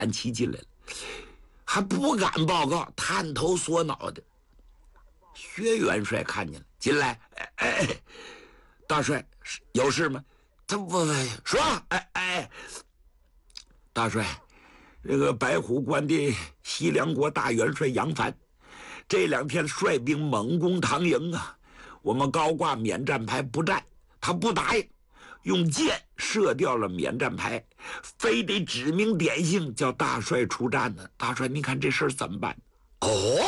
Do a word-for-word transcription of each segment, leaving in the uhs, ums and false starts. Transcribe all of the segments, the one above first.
起进来了，还不敢报告，探头缩脑的。薛元帅看见了，进来，哎哎，大帅有事吗？他不说，哎哎，大帅，这个白虎关的西凉国大元帅杨帆，这两天率兵猛攻唐营啊，我们高挂免战牌不战，他不答应，用箭射掉了免战牌，非得指名点姓叫大帅出战呢。大帅，你看这事儿怎么办？哦，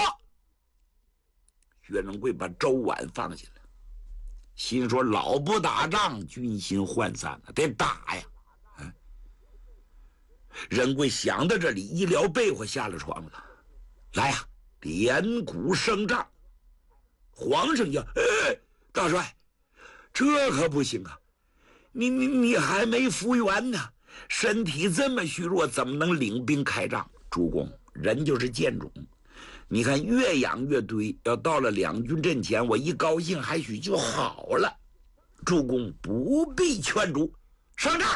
薛仁贵把周婉放下了，心说老不打仗，军心涣散了，得打呀。嗯，仁贵想到这里，一撩被窝下了床了。来呀，连鼓声仗。皇上呀，哎，大帅，这可不行啊！你你你还没复原呢，身体这么虚弱，怎么能领兵开仗？主公，人就是贱种，你看越养越堆，要到了两军阵前，我一高兴，还许就好了。主公不必劝阻，上阵！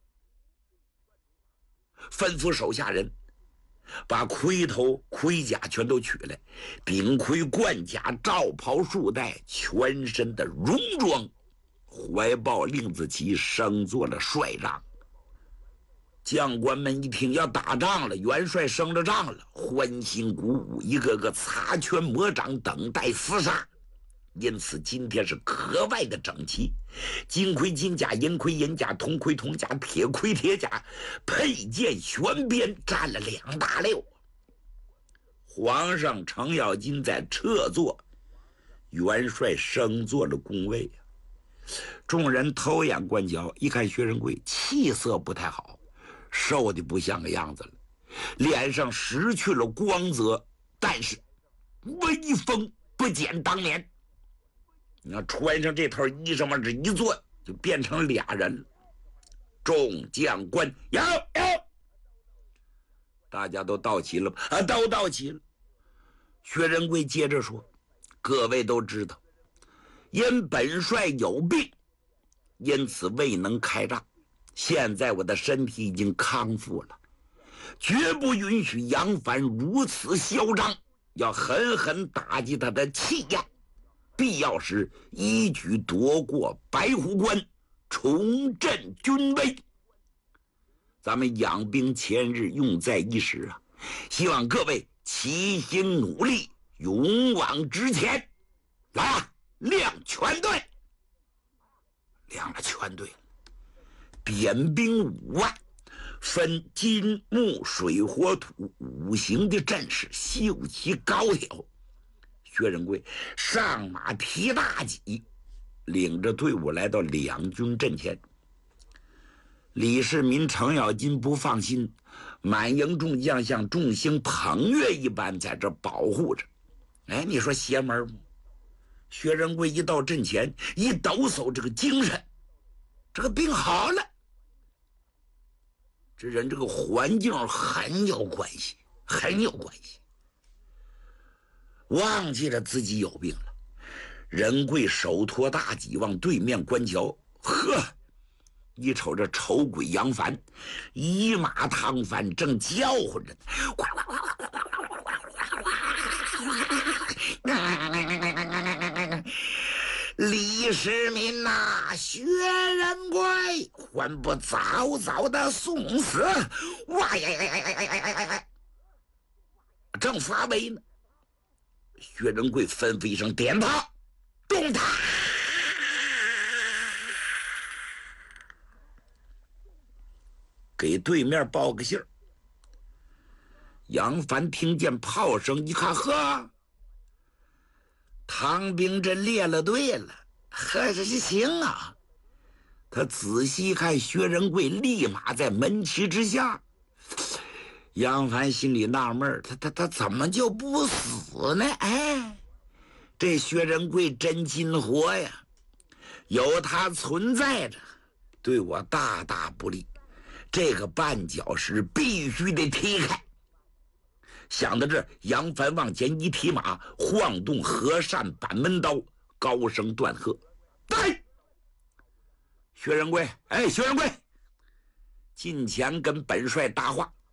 吩咐手下人把盔头盔甲全都取来，顶盔冠甲罩袍束带，全身的戎装，怀抱令字旗，升做了帅帐。将官们一听要打仗了，元帅升了帐了，欢欣鼓舞，一个个擦拳磨掌，等待厮杀。因此今天是格外的整齐，金盔金甲，银盔银甲，铜盔铜甲，铁盔铁甲，佩剑悬鞭，占了两大溜。皇上程咬金在侧座，元帅升坐了宫位。众人偷眼观瞧，一看薛仁贵气色不太好，瘦的不像个样子了，脸上失去了光泽，但是威风不减当年。你要穿上这套衣裳往这一坐，就变成俩人了。众将官有有，大家都到齐了吧？啊，都到齐了。薛仁贵接着说：“各位都知道，因本帅有病，因此未能开仗。现在我的身体已经康复了，绝不允许杨帆如此嚣张，要狠狠打击他的气焰。必要时一举夺过白虎关，重振军威。咱们养兵千日，用在一时啊！希望各位齐心努力，勇往直前。来啊，亮全队！亮了全队了，点兵五万，分金木水火土五行的阵势，秀其高挑。薛仁贵上马提大戟，领着队伍来到两军阵前。李世民、程咬金不放心，满营众将像众星捧月一般在这保护着。哎，你说邪门吗？薛仁贵一到阵前，一抖擞这个精神，这个病好了。这人这个环境很有关系，很有关系。忘记了自己有病了，仁贵手托大戟往对面观瞧，呵，一瞅这丑鬼杨帆，一马趟翻，正叫唤着呢。李世民呐、啊，薛仁贵还不早早的送死！哇呀呀呀呀呀呀呀！正发威呢。薛仁贵吩咐一声：“点炮，动他！”给对面报个信儿。杨帆听见炮声，一看，呵，唐兵这列了队了，呵，这是行啊！他仔细看，薛仁贵立马在门旗之下。杨帆心里纳闷，他他他怎么就不死呢？哎，这薛仁贵真金活呀，有他存在着，对我大大不利。这个绊脚石必须得踢开。想到这，杨帆往前一提马，晃动和善板门刀，高声断喝：“来！”薛仁贵，哎，薛仁贵，近前跟本帅搭话。